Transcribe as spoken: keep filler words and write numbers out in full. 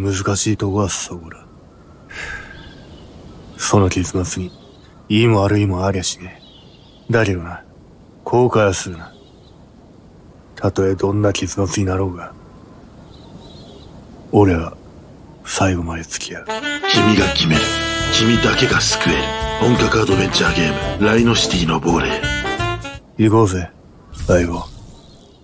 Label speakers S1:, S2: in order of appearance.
S1: 難しいとこはそこだ。その結末に、いいも悪いもありゃしねえ。だけどな、後悔はするな。たとえどんな結末になろうが、俺は最後まで付き合う。
S2: 君が決める。君だけが救える。本格アドベンチャーゲーム、ライノシティの亡霊。
S1: 行こうぜ、相棒。